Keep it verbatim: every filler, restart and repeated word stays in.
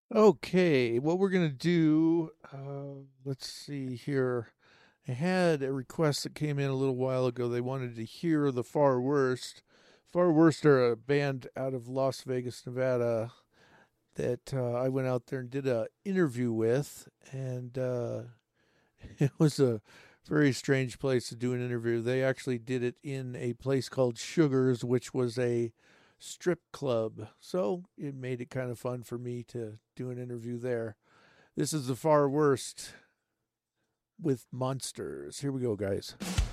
Okay, what we're gonna do, uh, let's see here. I had a request that came in a little while ago. They wanted to hear the Far Worst. Far Worst are a band out of Las Vegas, Nevada that uh, I went out there and did a interview with, and uh, it was a very strange place to do an interview. They actually did it in a place called Sugars, which was a strip club. So it made it kind of fun for me to do an interview there. This is the Far Worst with Monsters. Here we go, guys.